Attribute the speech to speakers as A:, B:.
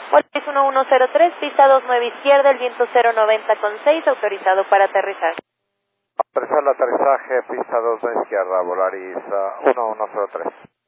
A: Volaris 1103, pista 29 izquierda, el viento 090,6, autorizado para aterrizar.
B: Autorizar el aterrizaje, pista 29 izquierda, Volaris 1103.